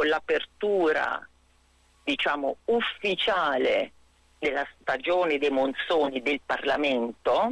con l'apertura, diciamo, ufficiale della stagione dei monsoni del Parlamento,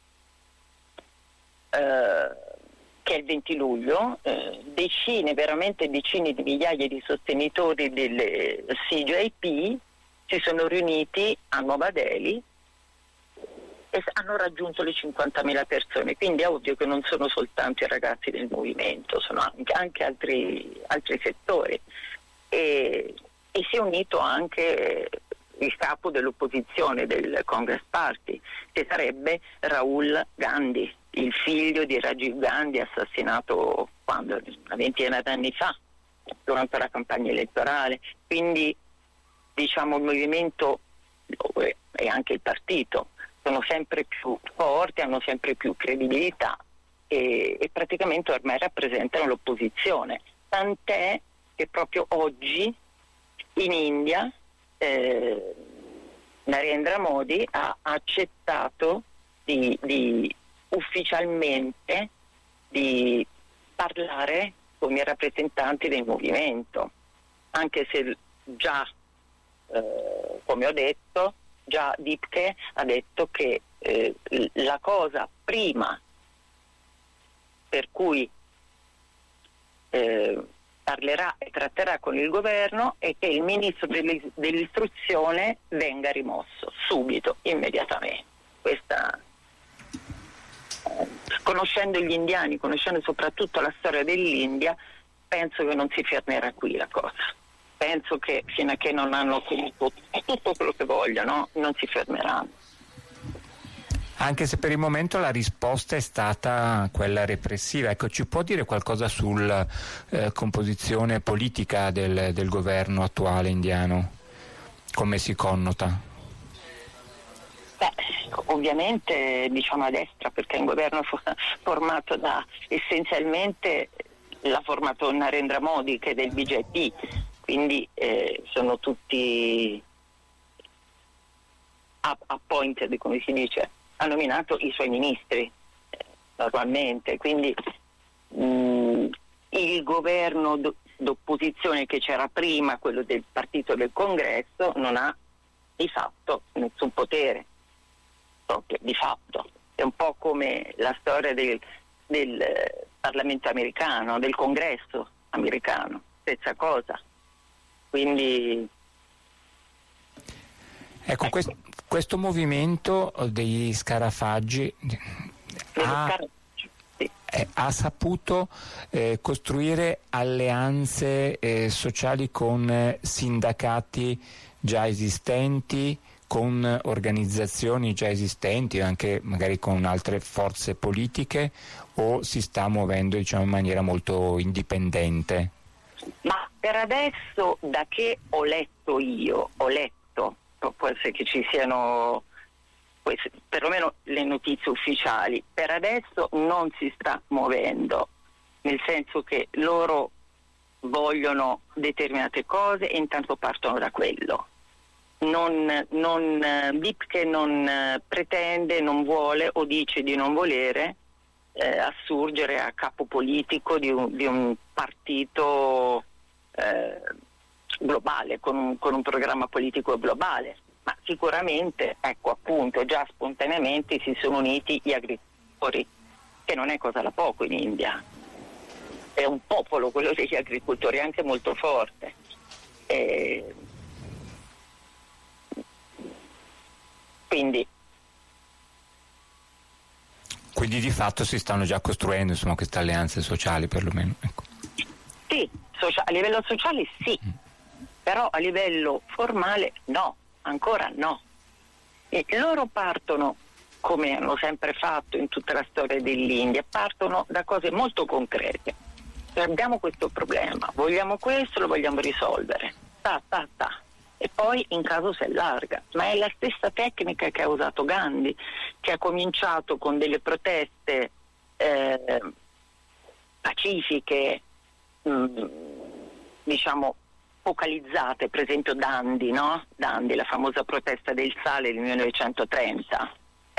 che è il 20 luglio, veramente decine di migliaia di sostenitori del CJP si sono riuniti a Nuova Delhi e hanno raggiunto le 50.000 persone, quindi è ovvio che non sono soltanto i ragazzi del movimento, sono anche altri settori, e si è unito anche il capo dell'opposizione del Congress Party, che sarebbe Rahul Gandhi, il figlio di Rajiv Gandhi, assassinato una ventina d'anni fa durante la campagna elettorale. Quindi diciamo il movimento e anche il partito sono sempre più forti, hanno sempre più credibilità e praticamente ormai rappresentano l'opposizione, tant'è che proprio oggi in India Narendra Modi ha accettato di ufficialmente di parlare con i rappresentanti del movimento, anche se già come ho detto, già Dipke ha detto che la cosa prima per cui parlerà e tratterà con il governo è che il ministro dell'istruzione venga rimosso subito, immediatamente. Questa, conoscendo gli indiani, conoscendo soprattutto la storia dell'India, penso che non si fermerà qui la cosa. Penso che fino a che non hanno ottenuto tutto quello che vogliono, non si fermeranno. Anche se per il momento la risposta è stata quella repressiva. Ecco, ci può dire qualcosa sulla composizione politica del governo attuale indiano? Come si connota? Beh, ovviamente diciamo a destra, perché è un governo formato da essenzialmente l'ha formato Narendra Modi, che è del BJP, quindi sono tutti appointed, come si dice, ha nominato i suoi ministri normalmente, quindi il governo d'opposizione che c'era prima, quello del partito del Congresso, non ha di fatto nessun potere, proprio di fatto. È un po' come la storia del Parlamento americano, del Congresso americano, stessa cosa. Quindi ecco, questo movimento degli scarafaggi ha saputo costruire alleanze sociali con sindacati già esistenti, con organizzazioni già esistenti, anche magari con altre forze politiche, o si sta muovendo, diciamo, in maniera molto indipendente? Ma per adesso, da che ho letto, può essere che ci siano perlomeno le notizie ufficiali, per adesso non si sta muovendo, nel senso che loro vogliono determinate cose e intanto partono da quello. Dipke non pretende, non vuole o dice di non volere assurgere a capo politico di un partito globale, con un programma politico globale, ma sicuramente, ecco, appunto, già spontaneamente si sono uniti gli agricoltori, che non è cosa da poco in India, è un popolo quello degli agricoltori, anche molto forte. Quindi di fatto si stanno già costruendo, insomma, queste alleanze sociali, perlomeno. Ecco. Sì, a livello sociale sì, però a livello formale no, ancora no. E loro partono, come hanno sempre fatto in tutta la storia dell'India, partono da cose molto concrete. Abbiamo questo problema, vogliamo questo, lo vogliamo risolvere. E poi in caso si allarga, ma è la stessa tecnica che ha usato Gandhi, che ha cominciato con delle proteste pacifiche, diciamo focalizzate, per esempio Dandi, no? Dandi, la famosa protesta del sale del 1930,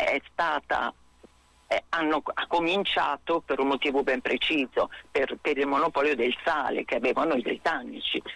ha cominciato per un motivo ben preciso, per il monopolio del sale che avevano i britannici,